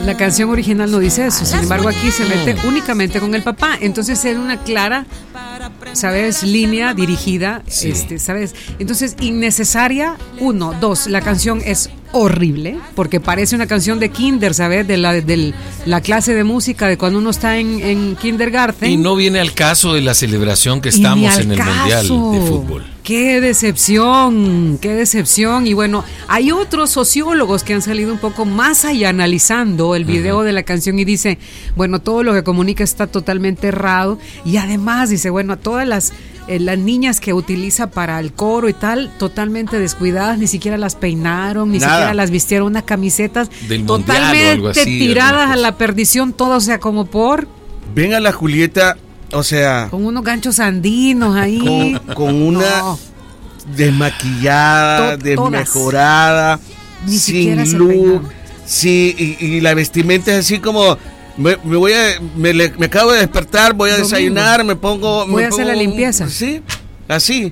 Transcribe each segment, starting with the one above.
La canción original no dice eso, sin embargo aquí se mete únicamente con el papá, entonces es una clara, ¿sabes? Línea dirigida, Sí. ¿Sabes? Entonces innecesaria, 1, 2, la canción es horrible, porque parece una canción de kinder, ¿sabes? De la clase de música de cuando uno está en kindergarten. Y no viene al caso de la celebración que estamos en el Mundial de Fútbol. Qué decepción. Y bueno, hay otros sociólogos que han salido un poco más allá analizando el video de la canción y dice, bueno, todo lo que comunica está totalmente errado. Y además dice, bueno, a todas las niñas que utiliza para el coro y tal, totalmente descuidadas, ni siquiera las peinaron, ni siquiera las vistieron unas camisetas del totalmente mundial o algo así, tiradas a la perdición, todo, o sea, como por... Ven a la Julieta, o sea... Con unos ganchos andinos ahí. Con una desmaquillada, desmejorada, ni sin look. Sí, y la vestimenta es así como... Me acabo de despertar, voy a desayunar, voy a hacer la limpieza. Sí, así.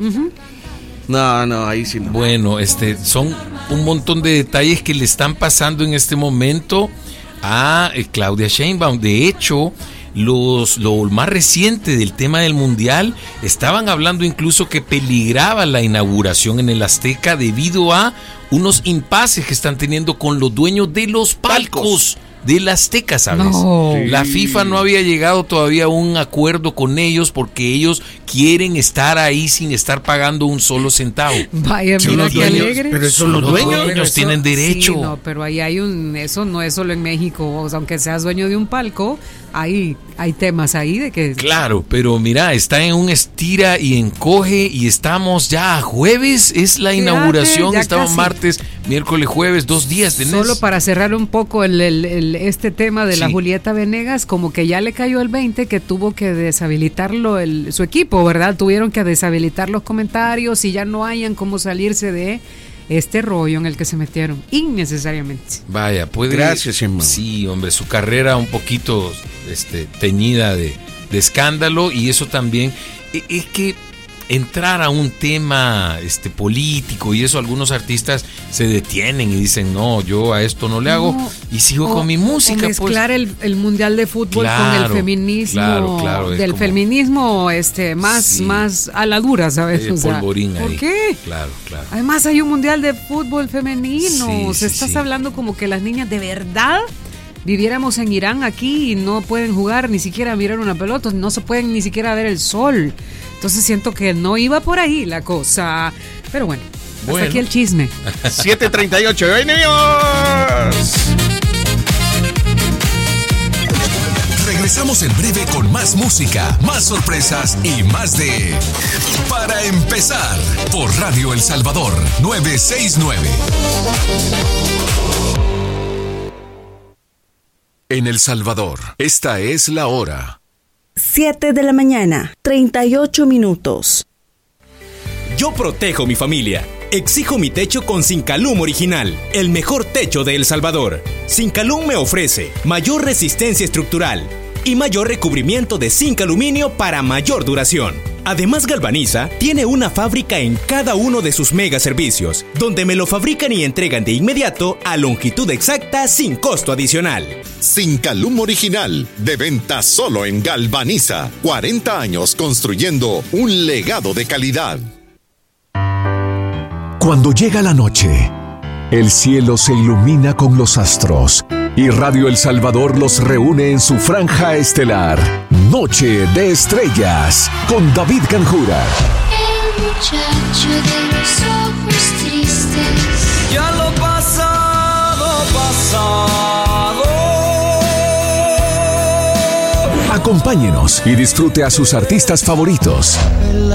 No, ahí sí no. Bueno, son un montón de detalles que le están pasando en este momento a Claudia Sheinbaum. De hecho, lo más reciente del tema del Mundial, estaban hablando incluso que peligraba la inauguración en el Azteca debido a unos impases que están teniendo con los dueños de los palcos del Azteca, ¿sabes? No. La FIFA no había llegado todavía a un acuerdo con ellos porque ellos quieren estar ahí sin estar pagando un solo centavo. Vaya, mira qué alegre. Pero eso los dueños tienen derecho. Sí, no, pero ahí hay eso no es solo en México, o sea, aunque seas dueño de un palco, hay temas ahí de que... Claro, pero mira, está en un estira y encoge y estamos ya a jueves, es la inauguración, estamos casi. Martes, miércoles, jueves, 2 días. Solo para cerrar un poco este tema de la Julieta Venegas, como que ya le cayó el 20 que tuvo que deshabilitarlo su equipo, ¿verdad? Tuvieron que deshabilitar los comentarios y ya no hayan cómo salirse de este rollo en el que se metieron innecesariamente. Vaya, puede... Gracias, hermano. Sí, hombre, su carrera un poquito teñida de escándalo, y eso también es que entrar a un tema político y eso, algunos artistas se detienen y dicen, no, yo a esto no le hago y sigo con mi música. O mezclar el Mundial de Fútbol con el feminismo, claro, del feminismo más a la dura, ¿sabes? O sea, polvorín ahí. ¿Por qué? Claro. Además hay un Mundial de Fútbol femenino. Estás hablando como que las niñas de verdad viviéramos en Irán aquí y no pueden jugar ni siquiera mirar una pelota, no se pueden ni siquiera ver el sol. Entonces siento que no iba por ahí la cosa. Pero bueno, hasta aquí el chisme. 7:38, ¡ay, niños! Regresamos en breve con más música, más sorpresas y más de Para Empezar por Radio El Salvador 969. En El Salvador, esta es la hora. 7 de la mañana, 38 minutos. Yo protejo mi familia. Exijo mi techo con Sincalum Original, el mejor techo de El Salvador. Sincalum me ofrece mayor resistencia estructural y mayor recubrimiento de zinc aluminio para mayor duración. Además, Galvaniza tiene una fábrica en cada uno de sus mega servicios, donde me lo fabrican y entregan de inmediato a longitud exacta sin costo adicional. Sincalum Original, de venta solo en Galvaniza. 40 años construyendo un legado de calidad. Cuando llega la noche, el cielo se ilumina con los astros y Radio El Salvador los reúne en su franja estelar. Noche de Estrellas con David Canjura. El muchacho de los ojos tristes. Ya lo pasado. Acompáñenos y disfrute a sus artistas favoritos.